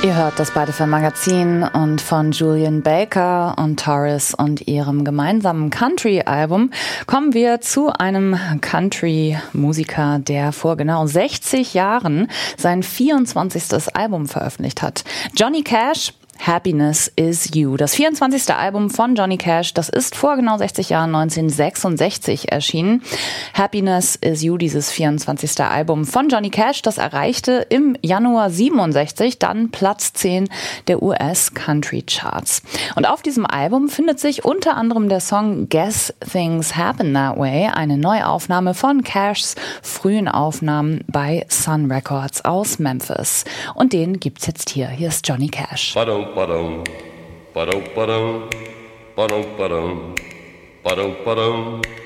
Ihr hört das beide vom Magazin und von Julian Baker und Taurus und ihrem gemeinsamen Country-Album kommen wir zu einem Country-Musiker, der vor genau 60 Jahren sein 24. Album veröffentlicht hat. Johnny Cash. Happiness is You. Das 24. Album von Johnny Cash, das ist vor genau 60 Jahren 1966 erschienen. Happiness is You, dieses 24. Album von Johnny Cash, das erreichte im Januar 67 dann Platz 10 der US Country Charts. Und auf diesem Album findet sich unter anderem der Song Guess Things Happen That Way, eine Neuaufnahme von Cashs frühen Aufnahmen bei Sun Records aus Memphis. Und den gibt's jetzt hier. Hier ist Johnny Cash. Ba-dum, ba-dum, ba-dum, ba-dum, ba-dum, ba-dum, ba-dum, ba-dum.